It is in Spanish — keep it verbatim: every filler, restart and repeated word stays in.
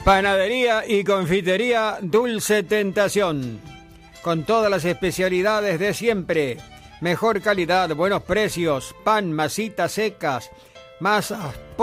Panadería y confitería Dulce Tentación, con todas las especialidades de siempre, mejor calidad, buenos precios, pan, masitas secas, masas